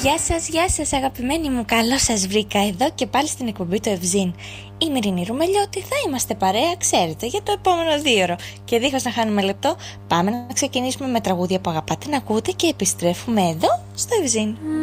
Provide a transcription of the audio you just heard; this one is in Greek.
Γεια σας αγαπημένοι μου, καλώς σας βρήκα εδώ και πάλι στην εκπομπή του Ευζήν. Είμαι η Ειρήνη Ρουμελιώτη, θα είμαστε παρέα, ξέρετε, για το επόμενο 2ωρο. Και δίχως να χάνουμε λεπτό, πάμε να ξεκινήσουμε με τραγούδια που αγαπάτε να ακούτε και επιστρέφουμε εδώ στο Ευζήν.